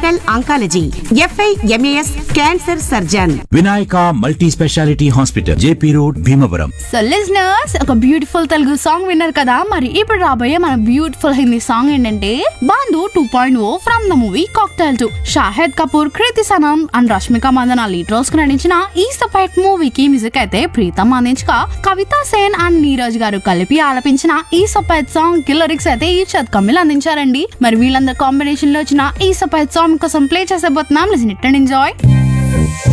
Surgical oncology, FI, MAS cancer surgeon. Vinayaka multi speciality hospital, JP road, Bhimavaram. So listeners, ఒక beautiful Telugu song విన్నారు కదా. మరి ఇప్పుడు రాబోయే మన బ్యూటిఫుల్ హిందీ సాంగ్ ఏంటంటే Bandhu 2.0 from the movie cocktail 2. Shahid Kapoor, Kriti Sanon and Rashmika Mandanna lead roles కి నటించిన ఈ సపైట్ మూవీకి మ్యూజిక్ అయితే ప్రీతం అందించగా, కవితా సేన్ అండ్ నీరజ్ గారు కలిపి ఆలపించిన ఈ సపైట్ సాంగ్ కి లిరిక్స్ అయితే ఈర్షద్ కమిల్ అందించారండి. మరి వీళ్ళందరూ కాంబినేషన్ లో వచ్చిన ఈ సపైట్ సాంగ్ కోసం play చేసేబోతున్నాం. Listen it and enjoy.